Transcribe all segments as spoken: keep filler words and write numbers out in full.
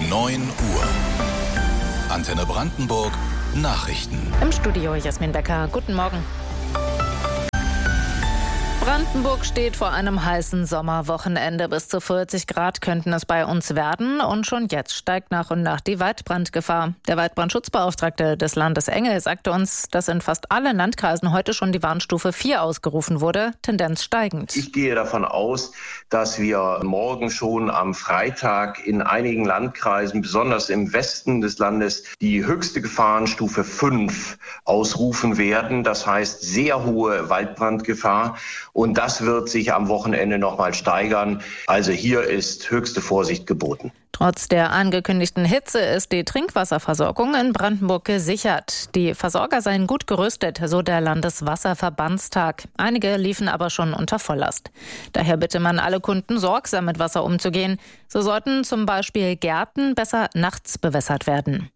neun Uhr. Antenne Brandenburg Nachrichten. Im Studio Jasmin Becker. Guten Morgen. Brandenburg steht vor einem heißen Sommerwochenende. Bis zu vierzig Grad könnten es bei uns werden. Und schon jetzt steigt nach und nach die Waldbrandgefahr. Der Waldbrandschutzbeauftragte des Landes Engel sagte uns, dass in fast allen Landkreisen heute schon die Warnstufe vier ausgerufen wurde. Tendenz steigend. Ich gehe davon aus, dass wir morgen schon am Freitag in einigen Landkreisen, besonders im Westen des Landes, die höchste Gefahrenstufe fünf ausrufen werden. Das heißt sehr hohe Waldbrandgefahr. Und das wird sich am Wochenende nochmal steigern. Also hier ist höchste Vorsicht geboten. Trotz der angekündigten Hitze ist die Trinkwasserversorgung in Brandenburg gesichert. Die Versorger seien gut gerüstet, so der Landeswasserverbandstag. Einige liefen aber schon unter Volllast. Daher bitte man alle Kunden, sorgsam mit Wasser umzugehen. So sollten zum Beispiel Gärten besser nachts bewässert werden.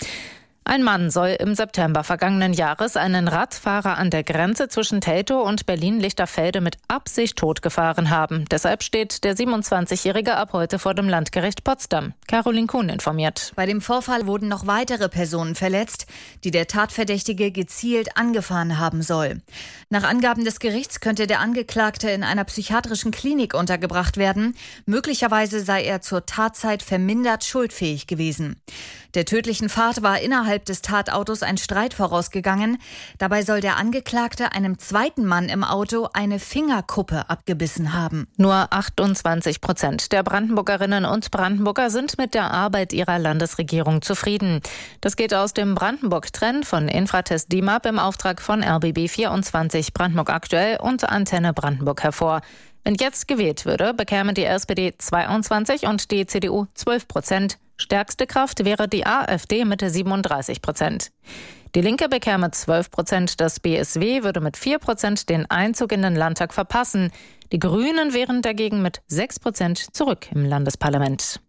Ein Mann soll im September vergangenen Jahres einen Radfahrer an der Grenze zwischen Teltow und Berlin-Lichterfelde mit Absicht totgefahren haben. Deshalb steht der siebenundzwanzigjährige ab heute vor dem Landgericht Potsdam. Caroline Kuhn informiert. Bei dem Vorfall wurden noch weitere Personen verletzt, die der Tatverdächtige gezielt angefahren haben soll. Nach Angaben des Gerichts könnte der Angeklagte in einer psychiatrischen Klinik untergebracht werden. Möglicherweise sei er zur Tatzeit vermindert schuldfähig gewesen. Der tödlichen Fahrt war innerhalb des Tatautos ein Streit vorausgegangen. Dabei soll der Angeklagte einem zweiten Mann im Auto eine Fingerkuppe abgebissen haben. Nur achtundzwanzig Prozent der Brandenburgerinnen und Brandenburger sind mit der Arbeit ihrer Landesregierung zufrieden. Das geht aus dem Brandenburg-Trend von Infratest D I M A P im Auftrag von R B B vierundzwanzig, Brandenburg aktuell und Antenne Brandenburg hervor. Wenn jetzt gewählt würde, bekäme die S P D zweiundzwanzig und die C D U zwölf Prozent. Stärkste Kraft wäre die AfD mit siebenunddreißig Prozent. Die Linke bekäme zwölf Prozent, das B S W würde mit vier Prozent den Einzug in den Landtag verpassen. Die Grünen wären dagegen mit sechs Prozent zurück im Landesparlament.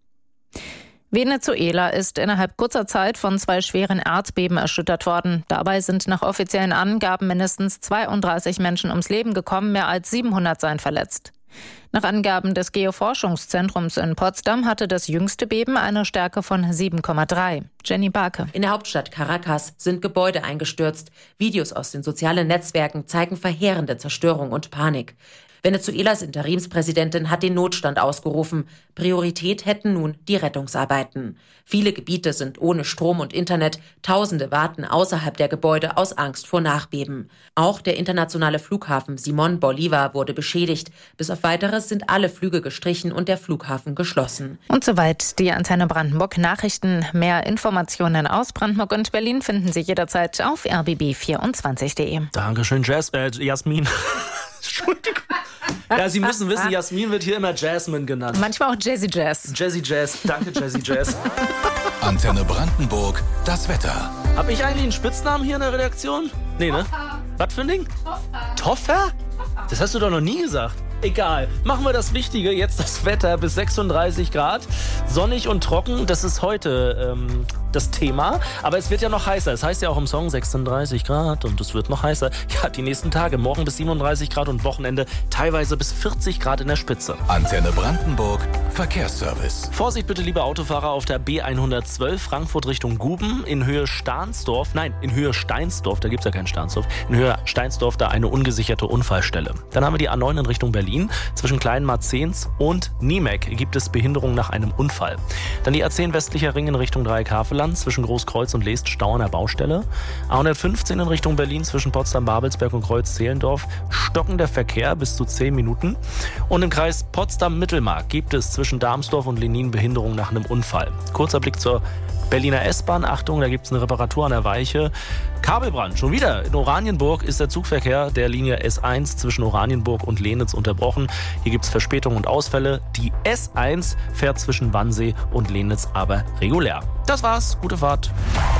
Venezuela ist innerhalb kurzer Zeit von zwei schweren Erdbeben erschüttert worden. Dabei sind nach offiziellen Angaben mindestens zweiunddreißig Menschen ums Leben gekommen, mehr als siebenhundert seien verletzt. Nach Angaben des Geoforschungszentrums in Potsdam hatte das jüngste Beben eine Stärke von sieben Komma drei. Jenny Barke. In der Hauptstadt Caracas sind Gebäude eingestürzt. Videos aus den sozialen Netzwerken zeigen verheerende Zerstörung und Panik. Venezuelas Interimspräsidentin hat den Notstand ausgerufen. Priorität hätten nun die Rettungsarbeiten. Viele Gebiete sind ohne Strom und Internet. Tausende warten außerhalb der Gebäude aus Angst vor Nachbeben. Auch der internationale Flughafen Simón Bolívar wurde beschädigt. Bis auf Weiteres sind alle Flüge gestrichen und der Flughafen geschlossen. Und soweit die Antenne Brandenburg Nachrichten. Mehr Informationen aus Brandenburg und Berlin finden Sie jederzeit auf r b b vierundzwanzig punkt de. Dankeschön, Jas- äh, Jasmin. Entschuldigung. Ja, Sie müssen wissen, Jasmin wird hier immer Jasmine genannt. Manchmal auch Jazzy Jazz. Jazzy Jazz. Danke, Jazzy Jazz. Antenne Brandenburg, das Wetter. Hab ich eigentlich einen Spitznamen hier in der Redaktion? Nee, ne? Was für ein Ding? Toffer? Das hast du doch noch nie gesagt. Egal. Machen wir das Wichtige. Jetzt das Wetter bis sechsunddreißig Grad. Sonnig und trocken. Das ist heute ähm, das Thema. Aber es wird ja noch heißer. Es heißt ja auch im Song sechsunddreißig Grad und es wird noch heißer. Ja, die nächsten Tage. Morgen bis siebenunddreißig Grad und Wochenende teilweise bis vierzig Grad in der Spitze. Antenne Brandenburg, Verkehrsservice. Vorsicht bitte, liebe Autofahrer, auf der B hundertzwölf Frankfurt Richtung Guben in Höhe Stahnsdorf. Nein, in Höhe Steinsdorf. Da gibt es ja keinen Stahnsdorf. In Höhe Steinsdorf da eine ungesicherte Unfallstelle. Dann haben wir die A neun in Richtung Berlin. Zwischen Kleinmarzens und Niemek gibt es Behinderung nach einem Unfall. Dann die A zehn westlicher Ring in Richtung Dreieck-Havelland zwischen Großkreuz und Leest Stau an der Baustelle. A hundertfünfzehn in Richtung Berlin zwischen Potsdam-Babelsberg und Kreuz-Zehlendorf stockender Verkehr bis zu zehn Minuten. Und im Kreis Potsdam-Mittelmark gibt es zwischen Darmsdorf und Lenin Behinderung nach einem Unfall. Kurzer Blick zur Berliner S-Bahn. Achtung, da gibt es eine Reparatur an der Weiche. Kabelbrand. Schon wieder. In Oranienburg ist der Zugverkehr der Linie S eins zwischen Oranienburg und Lehnitz unterbrochen. Hier gibt es Verspätungen und Ausfälle. Die S eins fährt zwischen Wannsee und Lehnitz aber regulär. Das war's. Gute Fahrt.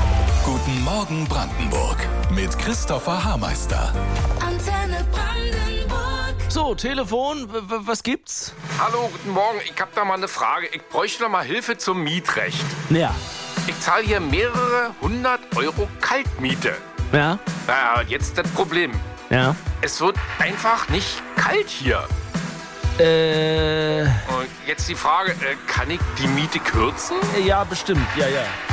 Guten Morgen Brandenburg mit Christopher Haarmeister. Antenne Brandenburg. So, Telefon, w- w- was gibt's? Hallo, guten Morgen. Ich hab da mal eine Frage. Ich bräuchte noch mal Hilfe zum Mietrecht. Ja. Ich zahle hier mehrere hundert Euro Kaltmiete. Ja. Naja, jetzt das Problem. Ja. Es wird einfach nicht kalt hier. Äh... Und jetzt die Frage, äh, kann ich die Miete kürzen? Ja, bestimmt, ja, ja.